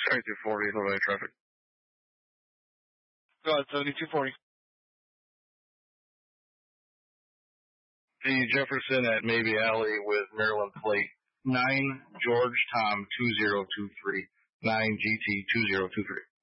7240, low traffic. Go ahead, 7240. The Jefferson at Maybe Alley with Maryland plate 9 George Tom 2023. 9 GT 2023.